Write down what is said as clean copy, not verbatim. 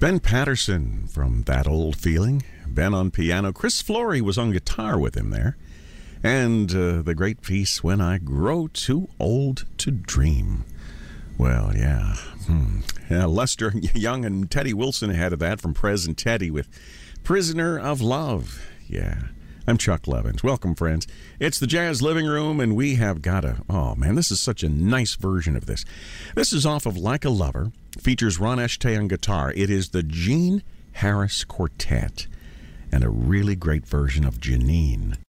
Ben Patterson from That Old Feeling. Ben on piano. Chris Flory was on guitar with him there. And the great piece, When I Grow Too Old to Dream. Well, yeah. Lester Young and Teddy Wilson ahead of that from Present Teddy with Prisoner of Love. Yeah. I'm Chuck Levins. Welcome, friends. It's the Jazz Living Room, and we have got oh, man, this is such a nice version of this. This is off of Like a Lover. Features Ron Eshte on guitar. It is the Gene Harris Quartet, and a really great version of Janine.